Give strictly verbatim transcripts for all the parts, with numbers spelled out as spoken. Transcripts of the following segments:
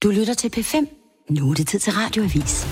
Du lytter til P fem. Nu er det tid til Radioavis.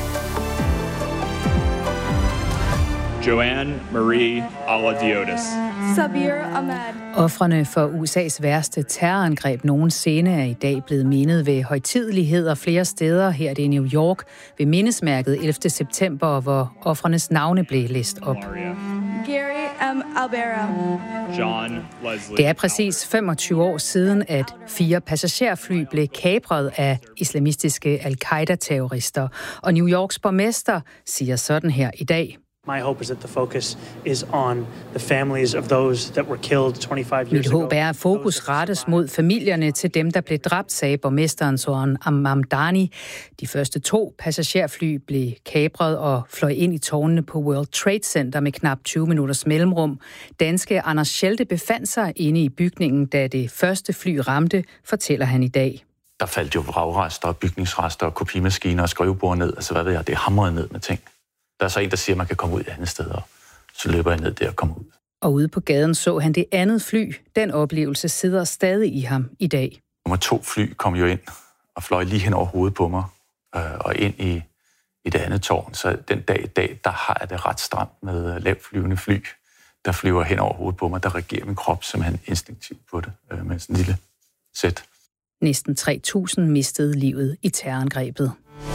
Joanne Marie Aladiotis. Sabir Ahmed. Ofrene for U S A's værste terrorangreb nogensinde er i dag blevet mindet ved højtideligheder flere steder. Her er det i New York ved mindesmærket ellevte september, hvor ofrenes navne blev læst op. Gary M. Albera. John Leslie. Det er præcis femogtyve år siden, at fire passagerfly blev kapret af islamistiske al-Qaida-terrorister. Og New Yorks borgmester siger sådan her i dag. My hope is that the focus is on the families of those that were killed twenty-five years ago. Mit håb er, at fokus rettes mod familierne til dem, der blev dræbt, sagde borgmesteren Zoran Amamdani. De første to passagerfly blev kapret og fløj ind i tårnene på World Trade Center med knap tyve minutters mellemrum. Danske Anders Schelte befandt sig inde i bygningen, da det første fly ramte, fortæller han i dag. Der faldt jo vragrester, bygningsrester, kopimaskiner og skrivebord ned. Altså hvad ved jeg, det hamrede ned med ting. Der er så en, der siger, at man kan komme ud et andet sted, og så løber jeg ned der og kommer ud. Og ude på gaden så han det andet fly. Den oplevelse sidder stadig i ham i dag. Nummer to fly kom jo ind og fløj lige hen over hovedet på mig, øh, og ind i, i det andet tårn. Så den dag i dag, der har jeg det ret stramt med lavtflyvende fly, der flyver hen over hovedet på mig. Der reagerer min krop simpelthen instinktivt på det, øh, med sådan en lille sæt. Næsten tre tusind mistede livet i terrorangrebet.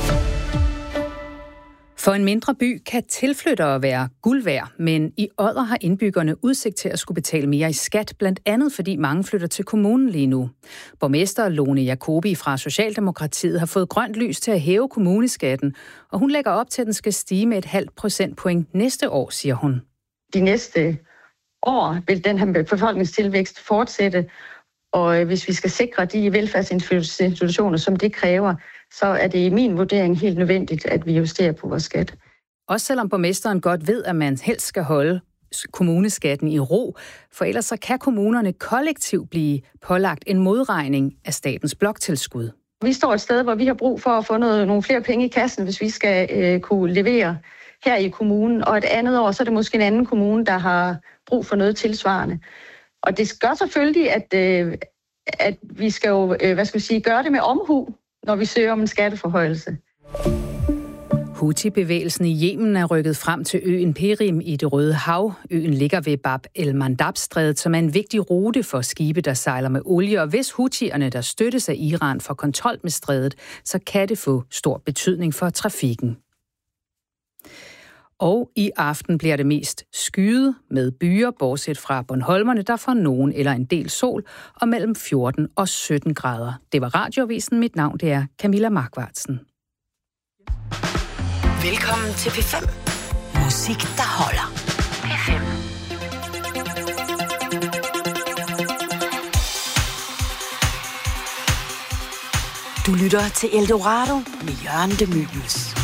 For en mindre by kan tilflyttere være guld værd, men i Odder har indbyggerne udsigt til at skulle betale mere i skat, blandt andet fordi mange flytter til kommunen lige nu. Borgmester Lone Jacobi fra Socialdemokratiet har fået grønt lys til at hæve kommuneskatten, og hun lægger op til, at den skal stige med et halvt procentpoint næste år, siger hun. De næste år vil den her befolkningstilvækst fortsætte, og hvis vi skal sikre de velfærdsinstitutioner, som det kræver, så er det i min vurdering helt nødvendigt, at vi justerer på vores skat. Også selvom borgmesteren godt ved, at man helst skal holde kommuneskatten i ro, for ellers så kan kommunerne kollektivt blive pålagt en modregning af statens bloktilskud. Vi står et sted, hvor vi har brug for at få noget, nogle flere penge i kassen, hvis vi skal øh, kunne levere her i kommunen, og et andet år, så er det måske en anden kommune, der har brug for noget tilsvarende. Og det gør selvfølgelig, at, øh, at vi skal jo, øh, hvad skal vi sige, gøre det med omhu, når vi søger om en skatteforhøjelse. Houthi-bevægelsen i Yemen er rykket frem til øen Perim i det Røde Hav. Øen ligger ved Bab el-Mandab-strædet, som er en vigtig rute for skibe, der sejler med olie. Og hvis Houthierne, der støttes af Iran, får kontrol med strædet, så kan det få stor betydning for trafikken. Og i aften bliver det mest skyet med byer, bortset fra Bornholmerne, der får nogen eller en del sol, og mellem fjorten og sytten grader. Det var Radioavisen. Mit navn det er Camilla Markvartsen. Velkommen til P fem. Musik, der holder. P fem. Du lytter til Eldorado med Jørgen de Mylius.